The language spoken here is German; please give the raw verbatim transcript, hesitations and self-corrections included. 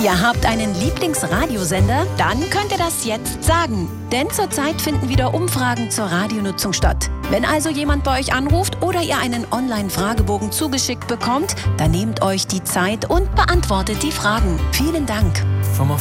Ihr habt einen Lieblingsradiosender? Dann könnt ihr das jetzt sagen. Denn zurzeit finden wieder Umfragen zur Radionutzung statt. Wenn also jemand bei euch anruft oder ihr einen Online-Fragebogen zugeschickt bekommt, dann nehmt euch die Zeit und beantwortet die Fragen. Vielen Dank. Firma